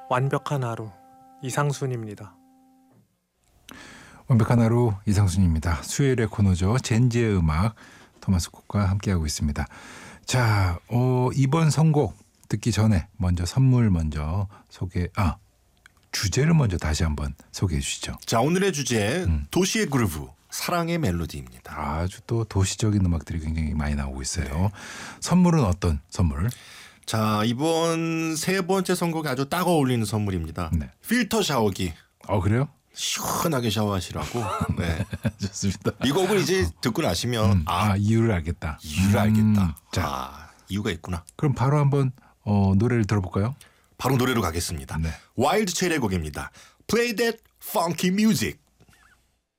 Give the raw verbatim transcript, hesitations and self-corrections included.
완벽한 하루 이상순입니다. 완벽한 하루 이상순입니다. 수요일의 코너죠. 젠지의 음악 토마스 콕과 함께하고 있습니다. 자, 어, 이번 선곡 듣기 전에 먼저 선물 먼저 소개. 아 주제를 먼저 다시 한번 소개해 주시죠. 자, 오늘의 주제 음. 도시의 그루브 사랑의 멜로디입니다. 아주 또 도시적인 음악들이 굉장히 많이 나오고 있어요. 네. 선물은 어떤 선물? 자, 이번 세 번째 선곡에 아주 딱 어울리는 선물입니다. 네. 필터 샤워기. 어 그래요? 시원하게 샤워하시라고. 네. 좋습니다. 이 곡을 이제 듣고 나시면 음, 아, 아 이유를 알겠다. 이유를 음, 알겠다. 자, 아, 이유가 있구나. 그럼 바로 한번 어, 노래를 들어볼까요? 바로 노래로 가겠습니다. 네. 와일드 체리의 곡입니다. Play that funky music.